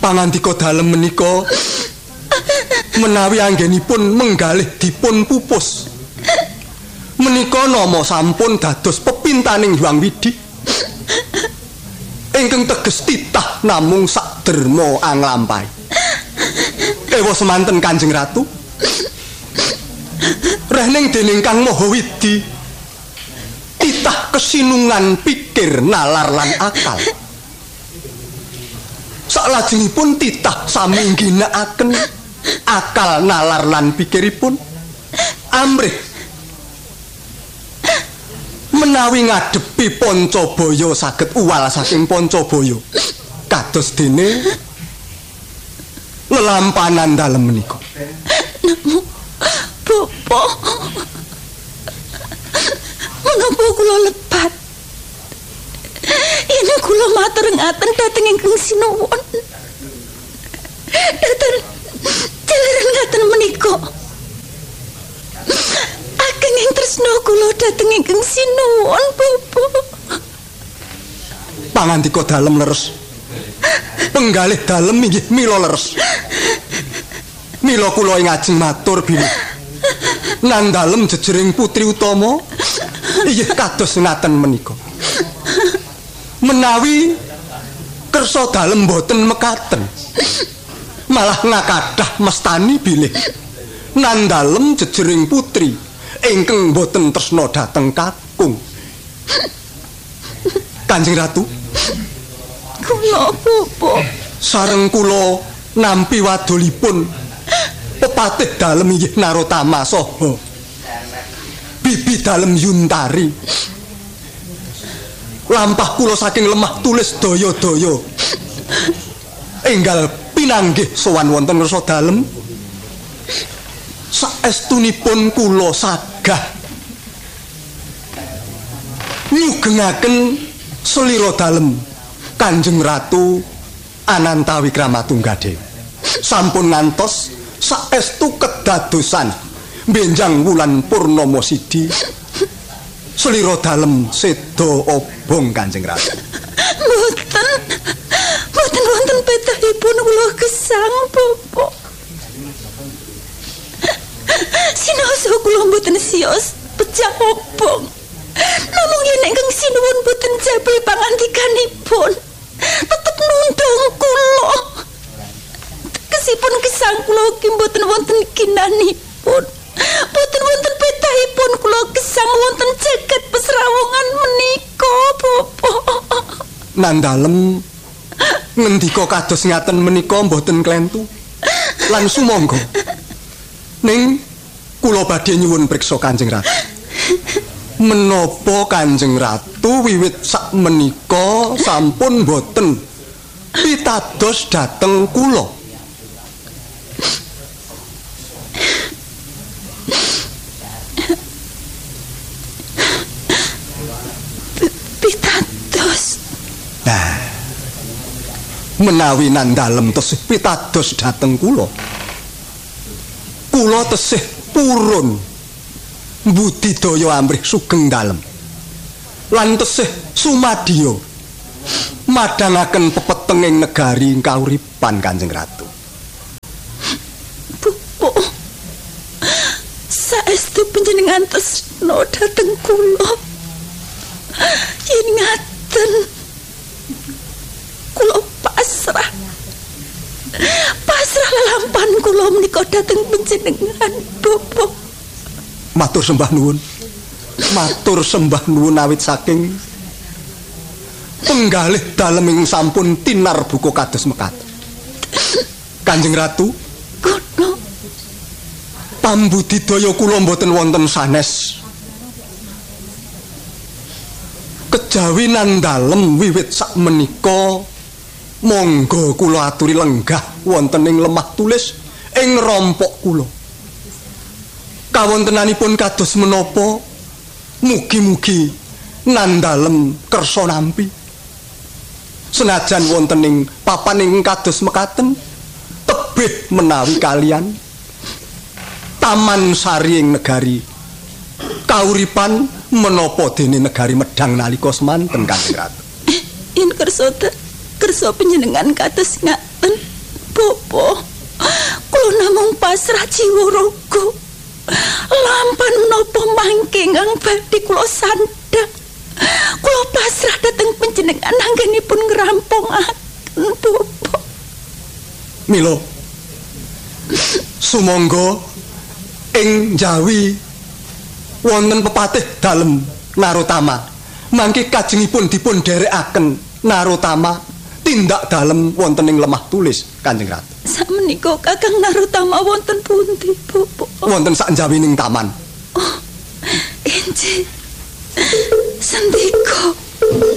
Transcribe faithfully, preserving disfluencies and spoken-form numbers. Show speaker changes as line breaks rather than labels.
Pangandika dalem menika menawi anggenipun menggalih dipun pupus menika nama sampun dados pepintaning Hyang Widi ingkang teges titah namung sakderma anglampahi. Ewa semanten Kanjeng Ratu. Rehning dening Kang Mahawidi titah kesinungan pikir nalar lan akal. Salajengipun titah sami ngginakaken akal nalar lan pikiripun amrih menawi ngadepi Pancabaya saged uwal saking Pancabaya kados dene lelampanan dalem menika.
Namo Bapa, menapa kula lepat? Ini kula matur ngaten dhateng ingkang sinuwun. Dhateng jalaran ngaten menika. Ageng ing tresna kula dhateng ingkang sinuwun, Bapa.
Pangandika dalem leres. Penggalih dalem inggih mila leres. Mila kula ing ajeng matur bilih. Nandalem jejering putri utama inggih kados ngaten menika. Menawi kersa dalem boten mekaten malah ngakadah mestani bilih nandalem jejering putri ingkang boten tresna dhateng kakung. Kanjeng Ratu,
kula Bapa
sareng kula nampi wadulipun pepatih dalem inggih Narotama saha bibi dalem Yuntari. Lampah kula saking lemah tulis daya-daya enggal pinanggih sowan wonten ngersa dalem saestunipun kula sagah nyugengaken selira dalem Kanjeng Ratu Ananta Wikramatunggadewi sampun ngantos saestu kedadosan benjang wulan purnama sidi selira dalem seda obong Kanjeng Ratu.
Mboten. Mboten wonten petahipun kula gesang, Bapa. Sinaosa kula mboten siyos pecah obong. Namung yen ingkang sinuwun mboten jabel pangandikanipun, tetep nundung kula. Tegesipun gesang kula ugi mboten wonten kinanipun. Boten wonten petahipun kula gesang wonten jagat pesrawungan menika, Bapa.
Nandalem ngendika kados ngaten menika mboten klentu lan sumangga ning kula badhe nyuwun priksa Kanjeng Ratu. Menapa Kanjeng Ratu wiwit sak menika sampun boten pitados dhateng kula? Nah, menawi nandalem tesih pitados dhateng kula, kula tesih purun budidaya amrih sugeng dalem lan tesih sumadya madhangaken pepetenging negari kauripan Kanjeng Ratu.
Bapa, saestu panjenengan tresna dhateng kula. Yen ngaten kula pasrah pasrah lalampan kula menika dhateng panjenengan, Bapa.
Matur sembah nuwun. Matur sembah nuwun awit saking penggalih dalem ing sampun tinar buka kados mekaten. Kanjeng Ratu,
kono
pambudidaya kula mboten wonten sanes. Kejawi nandalem wiwit sak menika monggo kula aturi lenggah wonten ing lemah tulis ing rompok kula. Kawontenanipun kados menapa mugi-mugi nandalem kersa nampi. Senajan wonten ing papan ing kados mekaten tebih menawi kalian taman sari ing negari kauripan menapa dene negari Medang nalika semanten Kanjeng Ratu.
Yen kersa kersa panjenengan kados ngaten Bopo, kula namung pasrah jiwa raga. Lampan menapa mangke ingkang badhe kula sandhang. Kula pasrah dhateng panjenengan anggenipun ngrampungaken, Bopo.
Mila sumangga ing Jawi wonten pepatih dalem Narotama. Mangke kajengipun dipun dherekaken Narotama tindak dalem wonten ing lemah tulis Kanjeng Ratu.
Samenika Kakang Narotama wonten pundi, Bopo?
Wonten sak njawining taman.
Oh, injih. Sendika